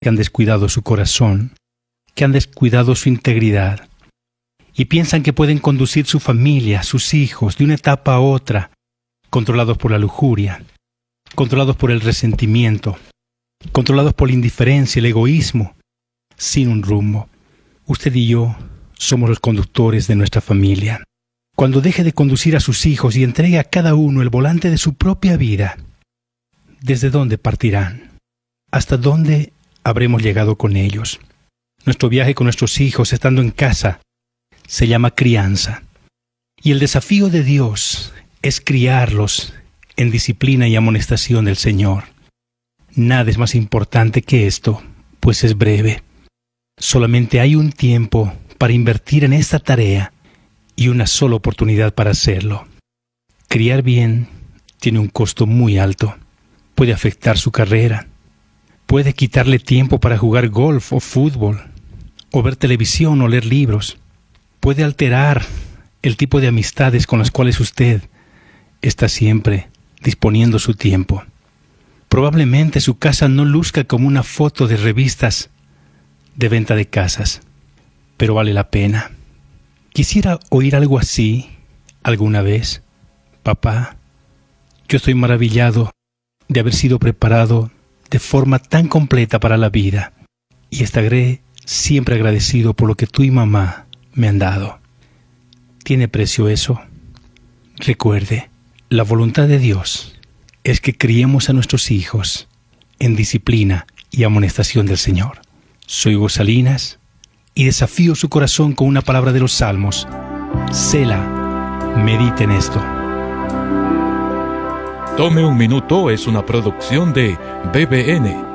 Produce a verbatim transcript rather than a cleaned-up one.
que han descuidado su corazón, que han descuidado su integridad, y piensan que pueden conducir su familia, sus hijos, de una etapa a otra, controlados por la lujuria, controlados por el resentimiento, controlados por la indiferencia, el egoísmo, sin un rumbo. Usted y yo somos los conductores de nuestra familia. Cuando deje de conducir a sus hijos y entregue a cada uno el volante de su propia vida, ¿desde dónde partirán? ¿Hasta dónde habremos llegado con ellos? Nuestro viaje con nuestros hijos, estando en casa, se llama crianza. Y el desafío de Dios es criarlos en disciplina y amonestación del Señor. Nada es más importante que esto, pues es breve. Solamente hay un tiempo para invertir en esta tarea y una sola oportunidad para hacerlo. Criar bien tiene un costo muy alto. Puede afectar su carrera. Puede quitarle tiempo para jugar golf o fútbol, o ver televisión o leer libros. Puede alterar el tipo de amistades con las cuales usted está siempre disponiendo su tiempo. Probablemente su casa no luzca como una foto de revistas de venta de casas, pero vale la pena. Quisiera oír algo así alguna vez. Papá, yo estoy maravillado de haber sido preparado de forma tan completa para la vida, y estaré siempre agradecido por lo que tú y mamá me han dado. ¿Tiene precio eso? Recuerde, la voluntad de Dios es que criemos a nuestros hijos en disciplina y amonestación del Señor. Soy Hugo Salinas y desafío su corazón con una palabra de los Salmos. Sela, medite en esto. Tome un minuto es una producción de B B N.